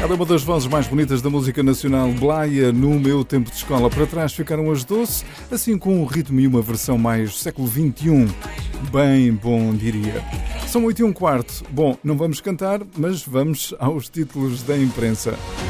Ela é uma das vozes mais bonitas da música nacional, Blaia. No meu tempo de escola, para trás ficaram as Doce, assim com um ritmo e uma versão mais século XXI. Bem bom, diria. São 8h15. Bom, não vamos cantar, mas vamos aos títulos da imprensa.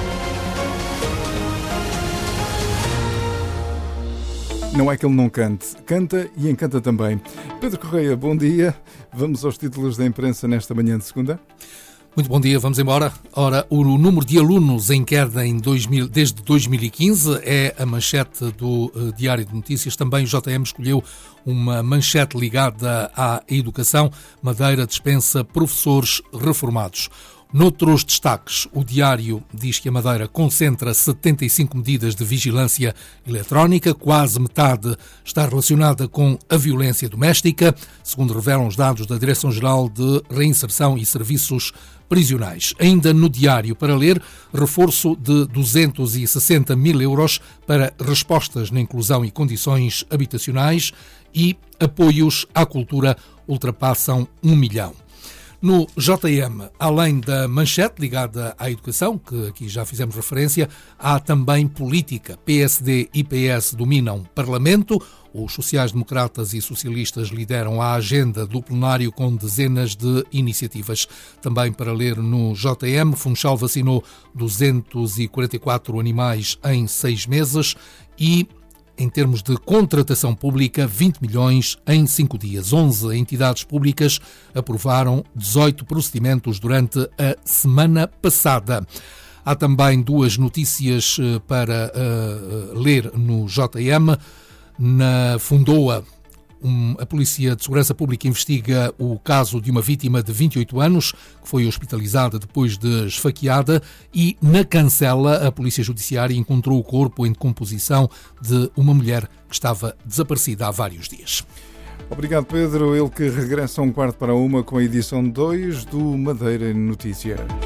Não é que ele não cante, canta e encanta também. Pedro Correia, bom dia. Vamos aos títulos da imprensa nesta manhã de segunda. Muito bom dia, vamos embora. Ora, o número de alunos em queda desde 2015 é a manchete do Diário de Notícias. Também o JM escolheu uma manchete ligada à educação. Madeira dispensa professores reformados. Noutros destaques, o Diário diz que a Madeira concentra 75 medidas de vigilância eletrónica, quase metade está relacionada com a violência doméstica, segundo revelam os dados da Direção-Geral de Reinserção e Serviços Prisionais. Ainda no Diário, para ler, reforço de 260 mil euros para respostas na inclusão e condições habitacionais e apoios à cultura ultrapassam 1 milhão. No JM, além da manchete ligada à educação, que aqui já fizemos referência, há também política. PSD e PS dominam Parlamento. Os sociais-democratas e socialistas lideram a agenda do plenário com dezenas de iniciativas. Também para ler no JM, Funchal vacinou 244 animais em 6 meses e, em termos de contratação pública, 20 milhões em 5 dias. 11 entidades públicas aprovaram 18 procedimentos durante a semana passada. Há também duas notícias para ler no JM. Na Fundoa, a Polícia de Segurança Pública investiga o caso de uma vítima de 28 anos que foi hospitalizada depois de esfaqueada, e na Cancela a Polícia Judiciária encontrou o corpo em decomposição de uma mulher que estava desaparecida há vários dias. Obrigado, Pedro. Ele que regressa a 1/4 para 1 com a edição 2 do Madeira Notícias.